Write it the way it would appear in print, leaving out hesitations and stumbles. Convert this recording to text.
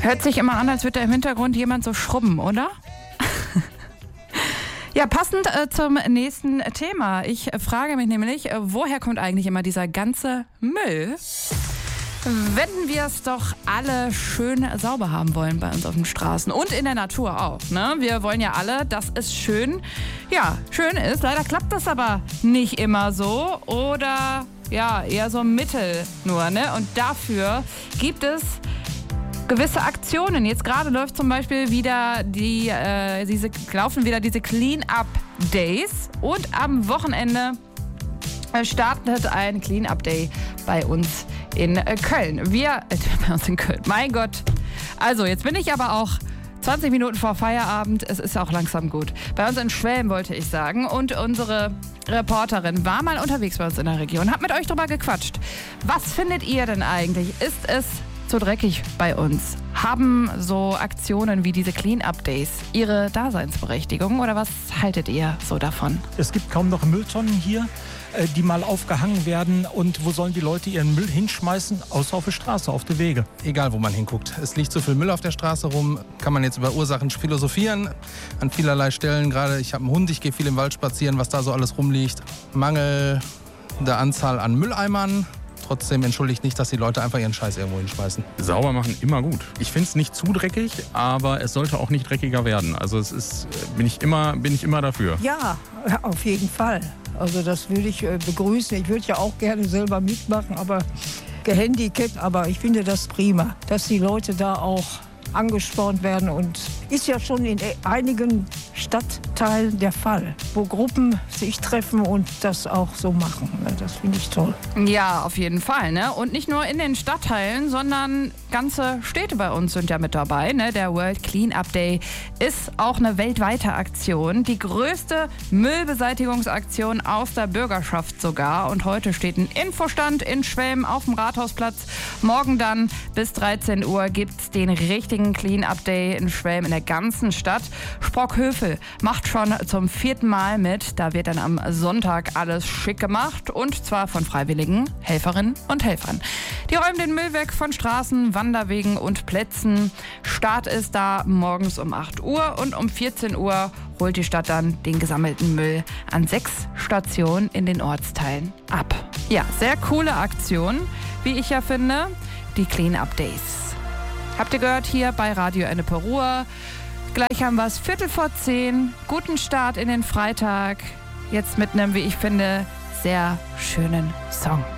Hört sich immer an, als würde da im Hintergrund jemand so schrubben, oder? Ja, passend zum nächsten Thema. Ich frage mich nämlich, woher kommt eigentlich immer dieser ganze Müll? Wenn wir es doch alle schön sauber haben wollen bei uns auf den Straßen und in der Natur auch, ne? Wir wollen ja alle, dass es schön ist. Leider klappt das aber nicht immer so oder ja, eher so mittel nur, ne? Und dafür gibt es gewisse Aktionen. Jetzt gerade läuft zum Beispiel wieder laufen wieder diese Clean-Up-Days und am Wochenende startet ein Clean-Up-Day bei uns in Köln. Bei uns in Köln. Mein Gott. Also, jetzt bin ich aber auch 20 Minuten vor Feierabend. Es ist auch langsam gut. Bei uns in Schwelm, wollte ich sagen. Und unsere Reporterin war mal unterwegs bei uns in der Region, hat mit euch drüber gequatscht. Was findet ihr denn eigentlich? Ist es zu dreckig bei uns? Haben so Aktionen wie diese Clean-Up-Days ihre Daseinsberechtigung oder was haltet ihr so davon? Es gibt kaum noch Mülltonnen hier, die mal aufgehangen werden. Und wo sollen die Leute ihren Müll hinschmeißen? Außer auf der Straße, auf die Wege. Egal, wo man hinguckt. Es liegt zu viel Müll auf der Straße rum. Kann man jetzt über Ursachen philosophieren. An vielerlei Stellen. Gerade ich habe einen Hund, ich gehe viel im Wald spazieren, was da so alles rumliegt. Mangel der Anzahl an Mülleimern. Trotzdem entschuldigt nicht, dass die Leute einfach ihren Scheiß irgendwo hinschmeißen. Sauber machen immer gut. Ich finde es nicht zu dreckig, aber es sollte auch nicht dreckiger werden. Also bin ich immer dafür. Ja, auf jeden Fall. Also das würde ich begrüßen. Ich würde ja auch gerne selber mitmachen, aber gehandicapt. Aber ich finde das prima, dass die Leute da auch angespornt werden. Und ist ja schon in einigen Stadtteilen der Fall, wo Gruppen sich treffen und das auch so machen. Das finde ich toll. Ja, auf jeden Fall, ne? Und nicht nur in den Stadtteilen, sondern ganze Städte bei uns sind ja mit dabei, ne? Der World Clean-Up Day ist auch eine weltweite Aktion. Die größte Müllbeseitigungsaktion aus der Bürgerschaft sogar. Und heute steht ein Infostand in Schwelm auf dem Rathausplatz. Morgen dann bis 13 Uhr gibt's den richtigen Clean-Up Day in Schwelm in der ganzen Stadt. Sprockhövel macht schon zum 4. Mal mit. Da wird dann am Sonntag alles schick gemacht und zwar von freiwilligen Helferinnen und Helfern. Die räumen den Müll weg von Straßen, Wanderwegen und Plätzen. Start ist da morgens um 8 Uhr und um 14 Uhr holt die Stadt dann den gesammelten Müll an 6 Stationen in den Ortsteilen ab. Ja, sehr coole Aktion, wie ich ja finde, die Clean-Up Days. Habt ihr gehört hier bei Radio Ennepe Ruhr. Gleich haben wir es 9:45. Guten Start in den Freitag. Jetzt mit einem, wie ich finde, sehr schönen Song.